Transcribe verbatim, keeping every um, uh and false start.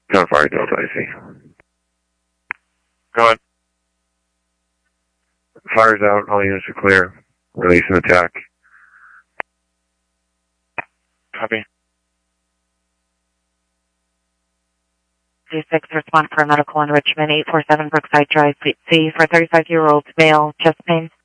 Gunfire Delta, I see. Go ahead. Fire's out, all units are clear. Release and attack. Copy. two six, respond for medical enrichment, eight four seven Brookside Drive, C for thirty-five-year-old male, chest pain.